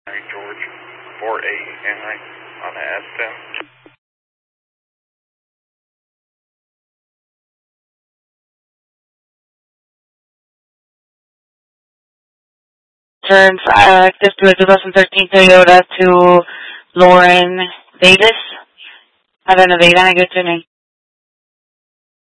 George, 48 Henry on the S10. Turn active to a 2013 Toyota to Lauren Davis. Have a Nevada, good to me.